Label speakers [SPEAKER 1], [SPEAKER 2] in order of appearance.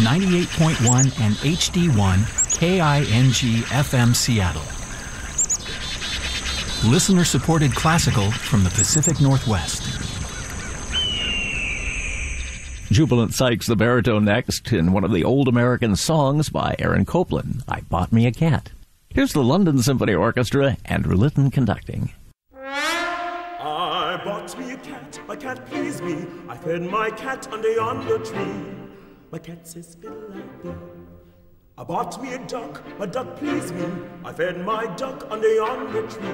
[SPEAKER 1] 98.1 and HD1 KING FM Seattle. Listener-supported classical from the Pacific Northwest.
[SPEAKER 2] Jubilant Sykes, the baritone, next in one of the old American songs by Aaron Copland, I Bought Me a Cat. Here's the London Symphony Orchestra, Andrew Litton conducting.
[SPEAKER 3] I bought me a cat pleased me. I fed my cat under yonder tree. My cat says fiddle like thee. I bought me a duck pleased me. I fed my duck under yonder tree.